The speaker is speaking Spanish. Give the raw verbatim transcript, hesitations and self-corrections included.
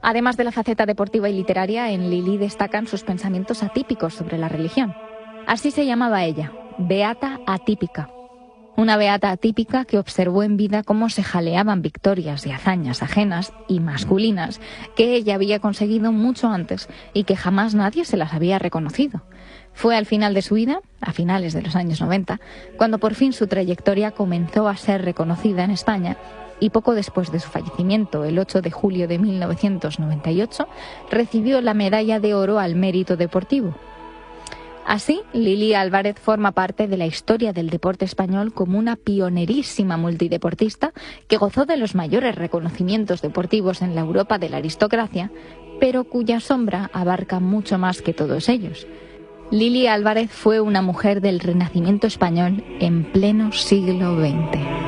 Además de la faceta deportiva y literaria, en Lili destacan sus pensamientos atípicos sobre la religión. Así se llamaba ella, Beata Atípica. Una beata atípica que observó en vida cómo se jaleaban victorias y hazañas ajenas y masculinas que ella había conseguido mucho antes y que jamás nadie se las había reconocido. Fue al final de su vida, a finales de los años noventa, cuando por fin su trayectoria comenzó a ser reconocida en España y poco después de su fallecimiento, el ocho de julio de mil novecientos noventa y ocho, recibió la Medalla de Oro al Mérito Deportivo. Así, Lili Álvarez forma parte de la historia del deporte español como una pionerísima multideportista que gozó de los mayores reconocimientos deportivos en la Europa de la aristocracia, pero cuya sombra abarca mucho más que todos ellos. Lili Álvarez fue una mujer del Renacimiento español en pleno siglo veinte.